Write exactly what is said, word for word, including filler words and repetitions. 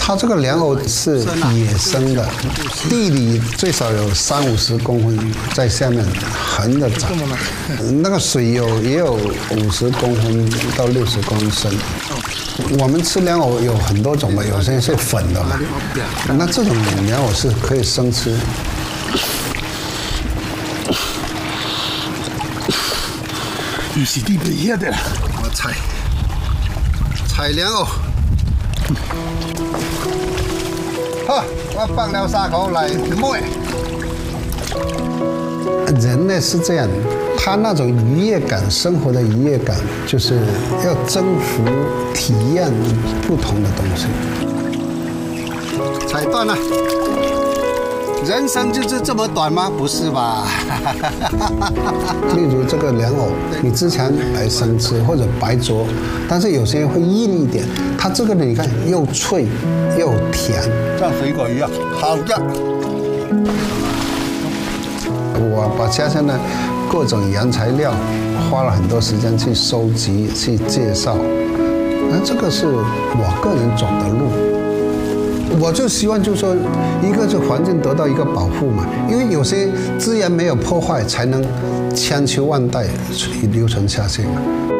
它这个莲藕是野生的，地里最少有三五十公分在下面横着长，那个水有也有五十公分到六十公分深。我们吃莲藕有很多种嘛，有些是粉的嘛，那这种莲藕是可以生吃。 你是地不野的， 我采采莲藕。好，我放了沙口来摸。人呢是这样，他那种愉悦感，生活的愉悦感，就是要征服、体验不同的东西。采断了。人生就是这么短吗？不是吧？例如这个莲藕，你之前来生吃或者白灼，但是有些会硬一点。它这个呢，你看又脆又甜， 像水果一样，好的。 我把家乡的各种原材料花了很多时间去收集、去介绍，那这个是我个人走的路。我就希望，就是说，一个是环境得到一个保护嘛，因为有些资源没有破坏，才能千秋万代流传下去嘛。